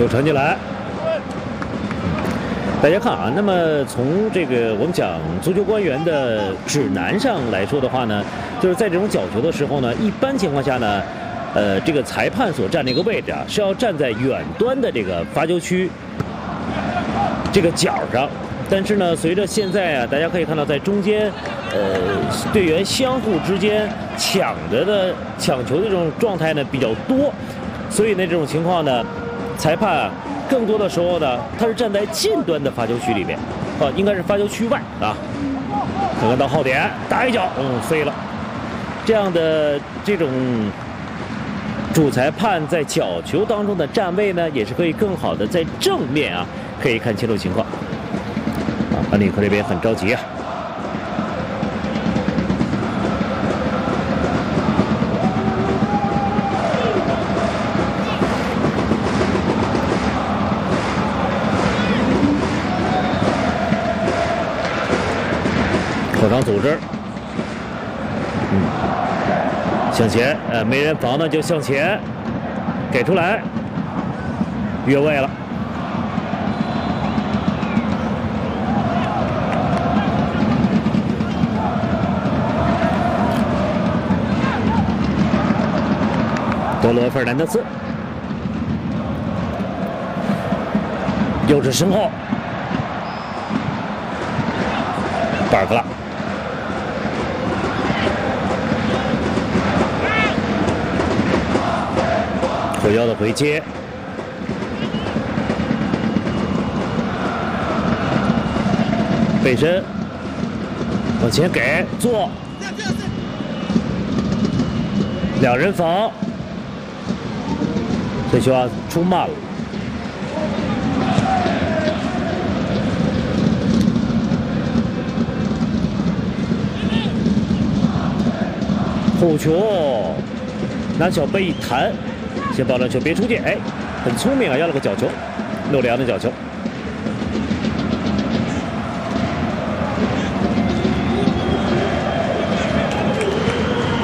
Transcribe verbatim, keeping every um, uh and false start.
球传进来。大家看啊，那么从这个我们讲足球官员的指南上来说的话呢，就是在这种角球的时候呢，一般情况下呢，呃，这个裁判所站的一个位置啊，是要站在远端的这个罚球区这个角上。但是呢，随着现在啊，大家可以看到，在中间，呃，队员相互之间抢着的抢球的这种状态呢比较多，所以呢，这种情况呢，裁判啊，更多的时候呢，他是站在近端的罚球区里面，啊，应该是罚球区外啊。看看到后点，打一脚，嗯，飞了。这样的这种主裁判在角球当中的站位呢，也是可以更好的在正面啊，可以看清楚情况。啊，班尼克这边很着急啊。后场组织，嗯，向前，呃，没人防呢就向前，给出来，越位了。多罗·费尔南德斯，又是身后，巴尔克拉。后腰的回接，背身往前给做，两人防，这球啊出慢了。后球拿小背一弹。先保证球别出界，哎，很聪明啊，要了个角球，洛里昂的角球。